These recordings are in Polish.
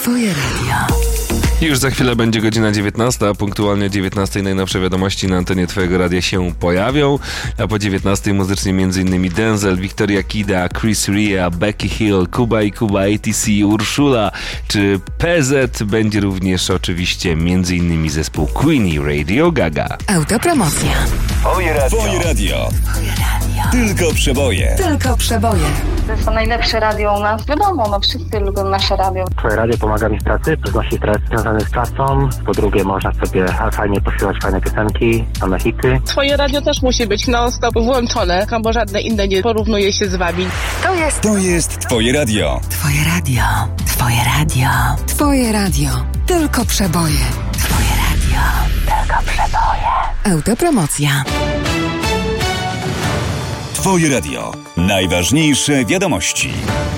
Twoje radio. Już za chwilę będzie godzina 19, a punktualnie o 19 najnowsze wiadomości na antenie Twojego radia się pojawią, a po 19 muzycznie m.in. Denzel, Victoria Kida, Chris Rea, Becky Hill, Kuba i Kuba, ATC, Urszula czy PZ. Będzie również oczywiście m.in. zespół Queenie, Radio Gaga. Autopromocja. Twoje radio. Tylko przeboje. Tylko przeboje. To jest to najlepsze radio u nas. Wiadomo, wszyscy lubią nasze radio. Twoje radio pomaga mi w pracy, znosi stres związany z pracą. Po drugie, można sobie fajnie posłuchać fajne piosenki, same hity. Twoje radio też musi być non-stop włączone, bo żadne inne nie porównuje się z wami. To jest Twoje radio. Twoje radio. Twoje radio. Twoje radio. Tylko przeboje. Twoje radio. Tylko przeboje. Autopromocja. Twoje radio. Najważniejsze wiadomości.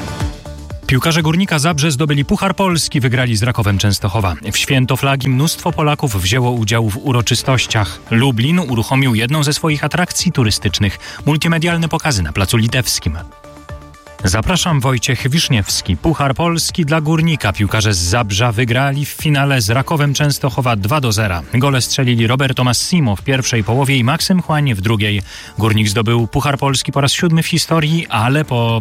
Piłkarze Górnika Zabrze zdobyli Puchar Polski, wygrali z Rakowem Częstochowa. W święto flagi mnóstwo Polaków wzięło udział w uroczystościach. Lublin uruchomił jedną ze swoich atrakcji turystycznych – multimedialne pokazy na Placu Litewskim. Zapraszam, Wojciech Wiszniewski. Puchar Polski dla Górnika. Piłkarze z Zabrza wygrali w finale z Rakowem Częstochowa 2-0. Gole strzelili Roberto Massimo w pierwszej połowie i Maksym Chłań w drugiej. Górnik zdobył Puchar Polski po raz 7 w historii, ale po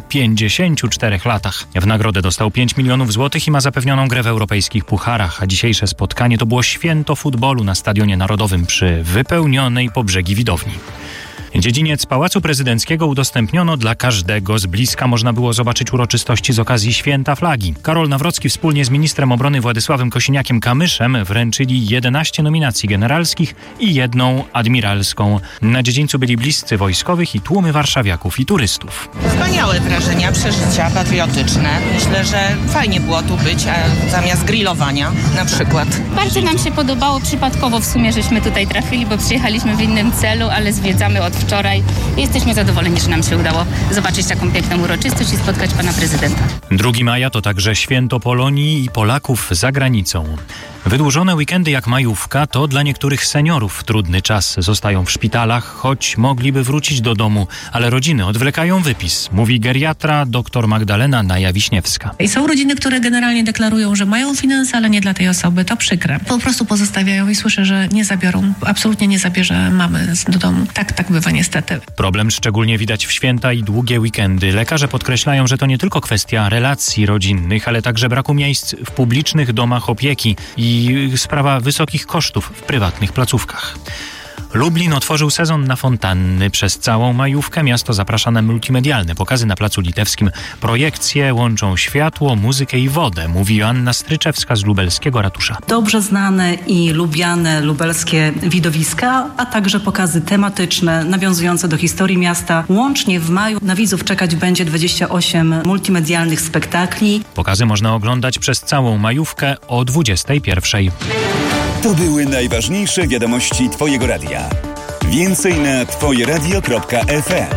54 latach. W nagrodę dostał 5 milionów złotych i ma zapewnioną grę w europejskich pucharach. A dzisiejsze spotkanie to było święto futbolu na Stadionie Narodowym przy wypełnionej po brzegi widowni. Dziedziniec Pałacu Prezydenckiego udostępniono dla każdego. Z bliska można było zobaczyć uroczystości z okazji Święta Flagi. Karol Nawrocki wspólnie z ministrem obrony Władysławem Kosiniakiem-Kamyszem wręczyli 11 nominacji generalskich i 1 admiralską. Na dziedzińcu byli bliscy wojskowych i tłumy warszawiaków i turystów. Wspaniałe wrażenia, przeżycia patriotyczne. Myślę, że fajnie było tu być, a zamiast grillowania na przykład. Bardzo nam się podobało, przypadkowo w sumie żeśmy tutaj trafili, bo przyjechaliśmy w innym celu, ale zwiedzamy od wczoraj. Jesteśmy zadowoleni, że nam się udało zobaczyć taką piękną uroczystość i spotkać pana prezydenta. 2 maja to także święto Polonii i Polaków za granicą. Wydłużone weekendy jak majówka to dla niektórych seniorów trudny czas. Zostają w szpitalach, choć mogliby wrócić do domu, ale rodziny odwlekają wypis, mówi geriatra dr Magdalena Naja-Wiśniewska. I są rodziny, które generalnie deklarują, że mają finanse, ale nie dla tej osoby. To przykre. Po prostu pozostawiają i słyszę, że nie zabiorą. Absolutnie nie zabierze mamy do domu. Tak bywa niestety. Problem szczególnie widać w święta i długie weekendy. Lekarze podkreślają, że to nie tylko kwestia relacji rodzinnych, ale także braku miejsc w publicznych domach opieki i sprawa wysokich kosztów w prywatnych placówkach. Lublin otworzył sezon na fontanny. Przez całą majówkę miasto zaprasza na multimedialne pokazy na Placu Litewskim. Projekcje łączą światło, muzykę i wodę, mówi Joanna Stryczewska z lubelskiego ratusza. Dobrze znane i lubiane lubelskie widowiska, a także pokazy tematyczne nawiązujące do historii miasta. Łącznie w maju na widzów czekać będzie 28 multimedialnych spektakli. Pokazy można oglądać przez całą majówkę o 21:00. To były najważniejsze wiadomości Twojego radia. Więcej na twojeradio.fm.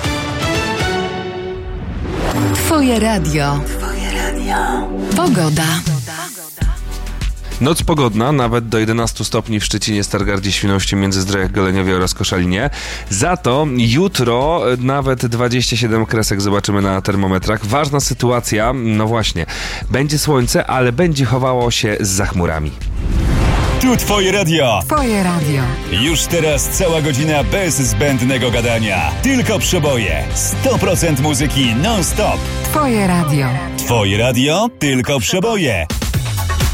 Twoje radio. Twoje radio. Pogoda. Noc pogodna, nawet do 11 stopni w Szczecinie, Stargardzie, Świnoujściu, Międzyzdrojach, Goleniowie oraz Koszalinie. Za to jutro nawet 27 kresek zobaczymy na termometrach. Ważna sytuacja, no właśnie, będzie słońce, ale będzie chowało się za chmurami. Tu Twoje radio. Twoje radio. Już teraz cała godzina bez zbędnego gadania. Tylko przeboje. 100% muzyki non-stop. Twoje radio. Twoje radio, tylko przeboje.